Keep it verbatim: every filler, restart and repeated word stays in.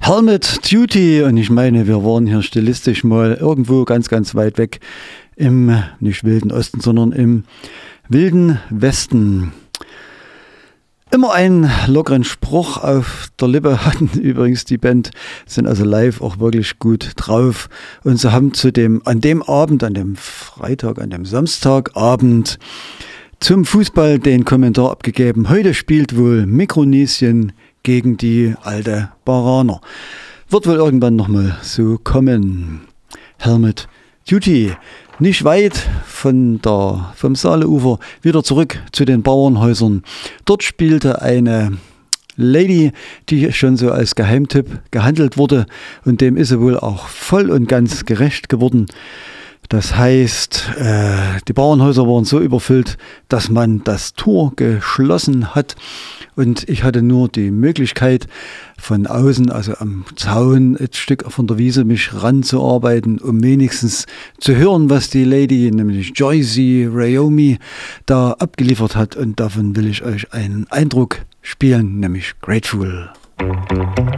Helmet Duty, und ich meine, wir waren hier stilistisch mal irgendwo ganz, ganz weit weg im, nicht wilden Osten, sondern im wilden Westen. Immer einen lockeren Spruch auf der Lippe hatten übrigens die Band, sind also live auch wirklich gut drauf. Und sie haben zu dem, an dem Abend, an dem Freitag, an dem Samstagabend zum Fußball den Kommentar abgegeben. Heute spielt wohl Mikronesien gegen die alte Baraner. Wird wohl irgendwann nochmal so kommen. Helmet Duty. Nicht weit von der, vom Saaleufer wieder zurück zu den Bauernhäusern. Dort spielte eine Lady, die schon so als Geheimtipp gehandelt wurde, und dem ist sie wohl auch voll und ganz gerecht geworden. Das heißt, äh, die Bauernhäuser waren so überfüllt, dass man das Tor geschlossen hat, und ich hatte nur die Möglichkeit, von außen, also am Zaun, ein Stück von der Wiese, mich ranzuarbeiten, um wenigstens zu hören, was die Lady, nämlich Joyce Rayomi, da abgeliefert hat. Und davon will ich euch einen Eindruck spielen, nämlich Grateful.